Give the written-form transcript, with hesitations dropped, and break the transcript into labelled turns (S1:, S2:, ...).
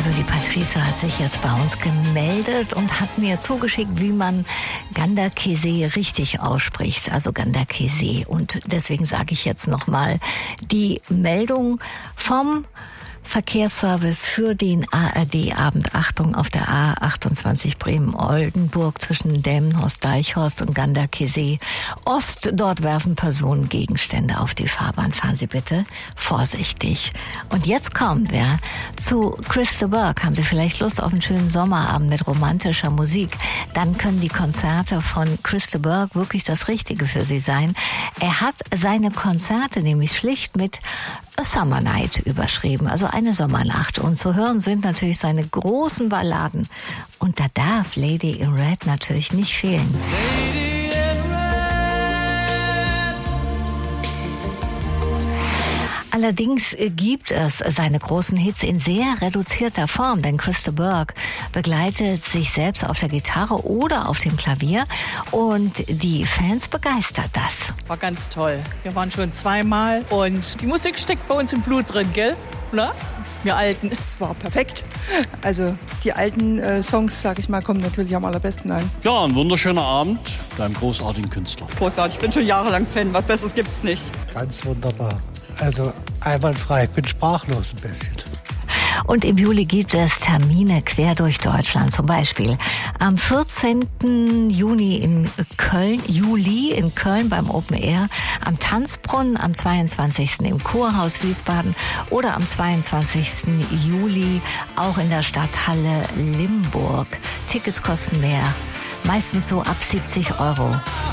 S1: Also die Patricia hat sich jetzt bei uns gemeldet und hat mir zugeschickt, wie man Ganderkesee richtig ausspricht, also Ganderkesee. Und deswegen sage ich jetzt nochmal die Meldung vom Verkehrsservice für den ARD-Abend. Achtung, auf der A28 Bremen-Oldenburg zwischen Delmenhorst-Deichhorst und Ganderkesee Ost. Dort werfen Personen Gegenstände auf die Fahrbahn. Fahren Sie bitte vorsichtig. Und jetzt kommen wir zu Chris de Burgh. Haben Sie vielleicht Lust auf einen schönen Sommerabend mit romantischer Musik? Dann können die Konzerte von Chris de Burgh wirklich das Richtige für Sie sein. Er hat seine Konzerte nämlich schlicht mit A Summer Night überschrieben, also eine Sommernacht. Und zu hören sind natürlich seine großen Balladen. Und da darf Lady in Red natürlich nicht fehlen. Lady in Red. Allerdings gibt es seine großen Hits in sehr reduzierter Form, denn Chris de Burgh begleitet sich selbst auf der Gitarre oder auf dem Klavier und die Fans begeistert das.
S2: War ganz toll. Wir waren schon zweimal und die Musik steckt bei uns im Blut drin, gell? Oder? Wir Alten.
S3: Es war perfekt. Also die alten Songs, sag ich mal, kommen natürlich am allerbesten an.
S4: Ja, ein wunderschöner Abend mit einem großartigen Künstler.
S5: Großartig, ich bin schon jahrelang Fan. Was Besseres gibt's nicht.
S6: Ganz wunderbar. Also einwandfrei. Ich bin sprachlos ein bisschen.
S1: Und im Juli gibt es Termine quer durch Deutschland. Zum Beispiel am 14. Juli in Köln beim Open Air, am Tanzbrunnen, am 22. im Kurhaus Wiesbaden oder am 22. Juli auch in der Stadthalle Limburg. Tickets kosten mehr, meistens so ab 70 €.